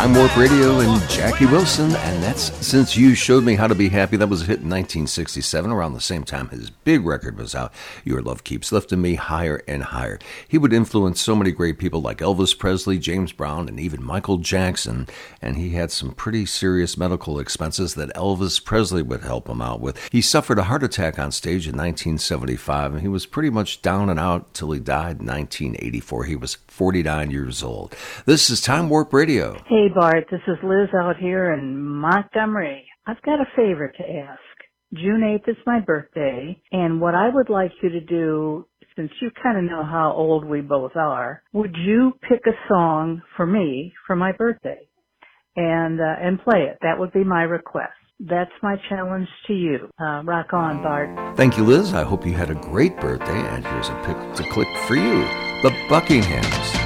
Time Warp Radio and Jackie Wilson, and that's Since You Showed Me How to Be Happy. That was a hit in 1967, around the same time his big record was out, Your Love Keeps Lifting Me Higher and Higher. He would influence so many great people like Elvis Presley, James Brown, and even Michael Jackson, and he had some pretty serious medical expenses that Elvis Presley would help him out with. He suffered a heart attack on stage in 1975, and he was pretty much down and out till he died in 1984. He was 49 years old. This is Time Warp Radio. Hey, Bart, this is Liz out here in Montgomery. I've got a favor to ask. June 8th is my birthday, and what I would like you to do, since you kind of know how old we both are, would you pick a song for me for my birthday and play it? That would be my request. That's my challenge to you. Rock on, Bart. Thank you, Liz. I hope you had a great birthday, and here's a pick to click for you. The Buckinghams.